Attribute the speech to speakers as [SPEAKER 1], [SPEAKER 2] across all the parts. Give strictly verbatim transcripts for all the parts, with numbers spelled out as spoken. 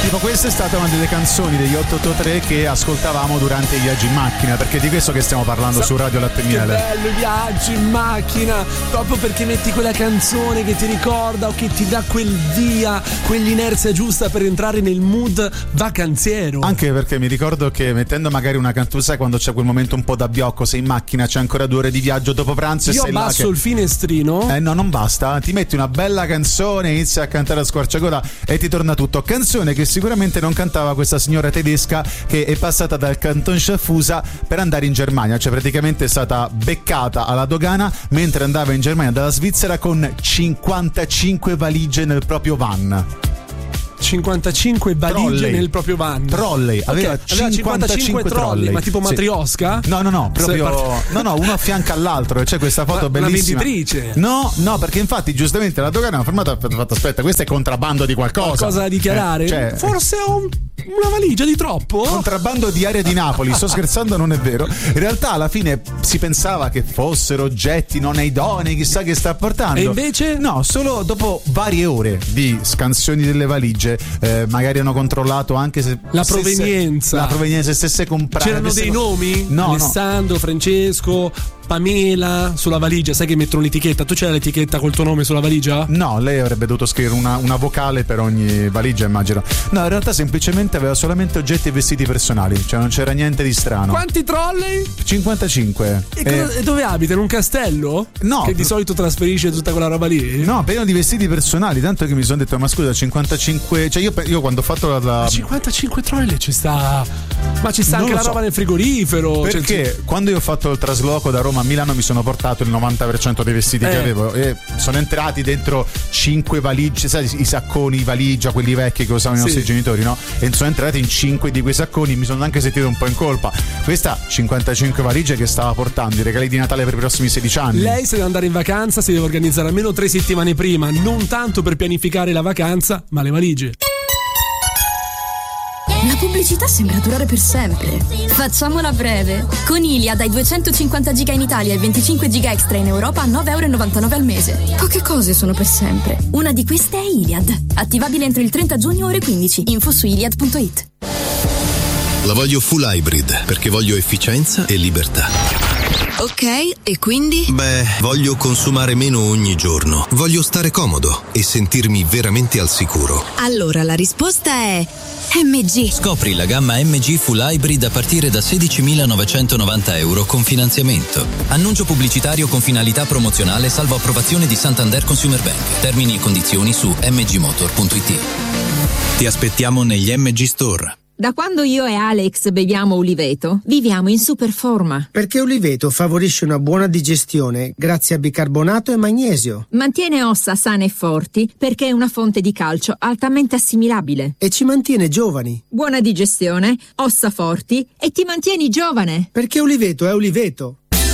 [SPEAKER 1] tipo questa è stata una delle canzoni degli otto otto tre che ascoltavamo durante i viaggi in macchina, perché è di questo che stiamo parlando Sa- su Radio Latte e Miele.
[SPEAKER 2] Che bello i viaggi in macchina, proprio perché metti quella canzone che ti ricorda o che ti dà quel via, quell'inerzia giusta per entrare nel mood vacanziero.
[SPEAKER 1] Anche perché mi ricordo che mettendo magari una canzone, sai quando c'è quel momento un po' da biocco, sei in macchina, c'è ancora due ore di viaggio dopo pranzo e
[SPEAKER 2] io
[SPEAKER 1] sei là
[SPEAKER 2] abbasso
[SPEAKER 1] che...
[SPEAKER 2] il finestrino.
[SPEAKER 1] Eh no, non basta, ti metti una bella canzone, inizi a cantare a squarciagola e ti torna tutto. Canzone che sicuramente non cantava questa signora tedesca che è passata dal Canton Schaffhausen per andare in Germania, cioè praticamente è stata beccata alla dogana mentre andava in Germania dalla Svizzera con cinquantacinque valigie nel proprio van.
[SPEAKER 2] cinquantacinque valigie
[SPEAKER 1] trolley.
[SPEAKER 2] Nel proprio van.
[SPEAKER 1] Trolley, aveva,
[SPEAKER 2] okay.
[SPEAKER 1] cinquantacinque, cinquantacinque trolley.
[SPEAKER 2] trolley. Ma tipo matriosca?
[SPEAKER 1] Sì. No, no, no, proprio
[SPEAKER 2] part...
[SPEAKER 1] no, no, uno a fianco all'altro. C'è questa foto
[SPEAKER 2] ma,
[SPEAKER 1] bellissima.
[SPEAKER 2] Una venditrice.
[SPEAKER 1] No, no, perché infatti giustamente la dogana ha fermato, ha fatto aspetta, questo è contrabbando di qualcosa.
[SPEAKER 2] Qualcosa da dichiarare?
[SPEAKER 1] Eh, cioè,
[SPEAKER 2] forse ho un, una valigia di troppo?
[SPEAKER 1] Contrabbando di aria di Napoli, sto scherzando, non è vero. In realtà alla fine si pensava che fossero oggetti non idonei, chissà che sta portando.
[SPEAKER 2] E invece?
[SPEAKER 1] No, solo dopo varie ore di scansioni delle valigie, eh, magari hanno controllato anche se
[SPEAKER 2] la provenienza,
[SPEAKER 1] stesse, la provenienza, se stesse comprando.
[SPEAKER 2] C'erano dei nomi?
[SPEAKER 1] No,
[SPEAKER 2] Alessandro,
[SPEAKER 1] no.
[SPEAKER 2] Francesco, Pamela sulla valigia, sai che mettono l'etichetta? Tu c'era l'etichetta col tuo nome sulla valigia?
[SPEAKER 1] No, lei avrebbe dovuto scrivere una, una vocale per ogni valigia, immagino. No, in realtà semplicemente aveva solamente oggetti e vestiti personali, cioè non c'era niente di strano.
[SPEAKER 2] Quanti trolley?
[SPEAKER 1] cinquantacinque.
[SPEAKER 2] E, eh, e dove abita? In un castello?
[SPEAKER 1] No.
[SPEAKER 2] Che di solito trasferisce tutta quella roba lì?
[SPEAKER 1] No, pieno di vestiti personali, tanto che mi sono detto, ma scusa, cinquantacinque, cioè io, io quando ho fatto la, la...
[SPEAKER 2] cinquantacinque trolley ci sta, ma ci sta non anche la so. Roba nel frigorifero.
[SPEAKER 1] Perché
[SPEAKER 2] cioè,
[SPEAKER 1] quando io ho fatto il trasloco da Roma a Milano mi sono portato il novanta per cento dei vestiti eh. che avevo e sono entrati dentro cinque valigie, sai, i sacconi, i valigia, quelli vecchi che usavano sì. i nostri genitori, no? E sono entrati in cinque di quei sacconi, mi sono anche sentito un po' in colpa. Questa cinquantacinque valigie che stava portando i regali di Natale per i prossimi sedici anni.
[SPEAKER 2] Lei se deve andare in vacanza si deve organizzare almeno tre settimane prima, non tanto per pianificare la vacanza, ma le valigie.
[SPEAKER 3] La pubblicità sembra durare per sempre. Facciamola breve. Con Iliad dai duecentocinquanta giga in Italia e venticinque giga extra in Europa a nove virgola novantanove euro al mese. Poche cose sono per sempre. Una di queste è Iliad. Attivabile entro il trenta giugno ore quindici. Info su iliad punto it.
[SPEAKER 4] La voglio full hybrid perché voglio efficienza e libertà.
[SPEAKER 3] Ok, e quindi?
[SPEAKER 4] Beh, voglio consumare meno ogni giorno. Voglio stare comodo e sentirmi veramente al sicuro.
[SPEAKER 3] Allora la risposta è M G.
[SPEAKER 5] Scopri la gamma M G Full Hybrid a partire da sedicimilanovecentovananta euro con finanziamento. Annuncio pubblicitario con finalità promozionale salvo approvazione di Santander Consumer Bank. Termini e condizioni su m g motor punto it. Ti aspettiamo negli M G Store.
[SPEAKER 6] Da quando io e Alex beviamo Uliveto, viviamo in super forma.
[SPEAKER 7] Perché Uliveto favorisce una buona digestione grazie a bicarbonato e magnesio.
[SPEAKER 6] Mantiene ossa sane e forti perché è una fonte di calcio altamente assimilabile.
[SPEAKER 7] E ci mantiene giovani.
[SPEAKER 6] Buona digestione, ossa forti e ti mantieni giovane.
[SPEAKER 7] Perché Uliveto è Uliveto.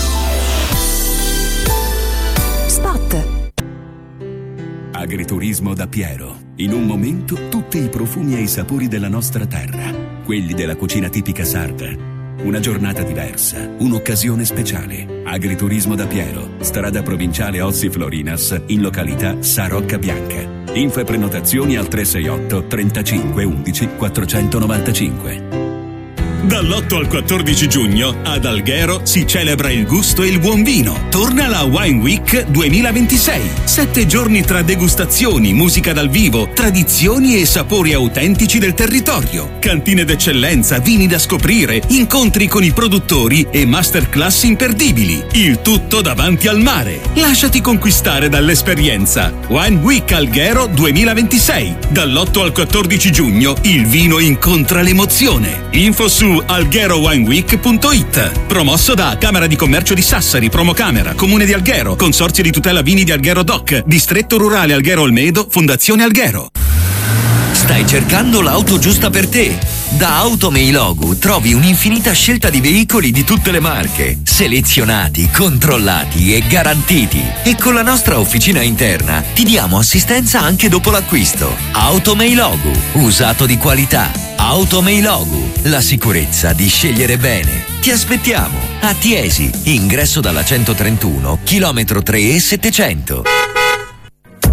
[SPEAKER 6] Spot.
[SPEAKER 8] Agriturismo da Piero. In un momento tutti i profumi e i sapori della nostra terra, quelli della cucina tipica sarda. Una giornata diversa, un'occasione speciale. Agriturismo da Piero, strada provinciale Ossi Florinas, in località Sarocca Bianca. Info e prenotazioni al tre sei otto trentacinque undici quattrocentonovantacinque. Dall'otto al quattordici giugno ad Alghero si celebra il gusto e il buon vino. Torna la Wine Week duemilaventisei. Sette giorni tra degustazioni, musica dal vivo, tradizioni e sapori autentici del territorio. Cantine d'eccellenza, vini da scoprire, incontri con i produttori e masterclass imperdibili. Il tutto davanti al mare. Lasciati conquistare dall'esperienza. Wine Week Alghero duemilaventisei. Dall'otto al quattordici giugno il vino incontra l'emozione. Info su algherowineweek punto it. Promosso da Camera di Commercio di Sassari, Promocamera, Comune di Alghero, Consorzio di tutela vini di Alghero Doc, Distretto Rurale Alghero Olmedo, Fondazione Alghero.
[SPEAKER 9] Stai cercando l'auto giusta per te? Da Automeilogu trovi un'infinita scelta di veicoli di tutte le marche, selezionati, controllati e garantiti. E con la nostra officina interna ti diamo assistenza anche dopo l'acquisto. Automeilogu, usato di qualità. Automeilogu, la sicurezza di scegliere bene. Ti aspettiamo a Tiesi, ingresso dalla centotrentuno, chilometro tre e settecento.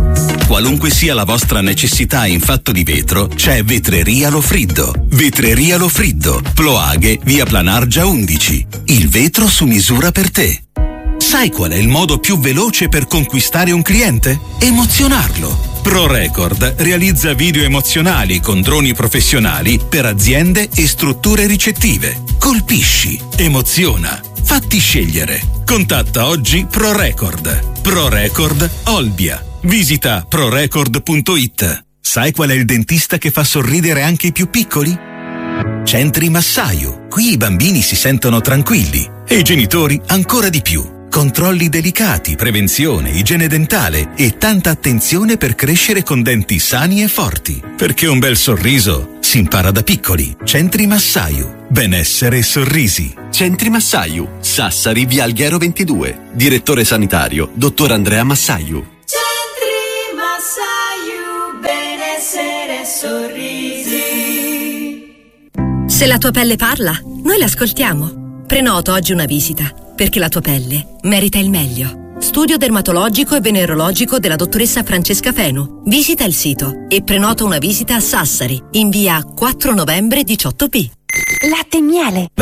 [SPEAKER 10] Qualunque sia la vostra necessità in fatto di vetro, c'è Vetreria Lo Friddo. Vetreria Lo Friddo, Ploaghe, via Planargia undici. Il vetro su misura per te. Sai qual è il modo più veloce per conquistare un cliente? Emozionarlo. ProRecord realizza video emozionali con droni professionali per aziende e strutture ricettive. Colpisci, emoziona, fatti scegliere. Contatta oggi ProRecord. ProRecord Olbia. Visita prorecord punto it. Sai qual è il dentista che fa sorridere anche i più piccoli? Centri Massaio. Qui i bambini si sentono tranquilli e i genitori ancora di più. Controlli delicati, prevenzione, igiene dentale e tanta attenzione per crescere con denti sani e forti. Perché un bel sorriso si impara da piccoli. Centri Massaio. Benessere e sorrisi.
[SPEAKER 11] Centri Massaio. Sassari, via Alghero ventidue. Direttore sanitario, dottor Andrea Massaio.
[SPEAKER 12] Centri Massaio. Benessere e sorrisi.
[SPEAKER 13] Se la tua pelle parla, noi l'ascoltiamo. Prenota oggi una visita, perché la tua pelle merita il meglio. Studio dermatologico e venerologico della dottoressa Francesca Fenu. Visita il sito e prenota una visita a Sassari, in via quattro novembre diciotto B.
[SPEAKER 14] Latte e miele.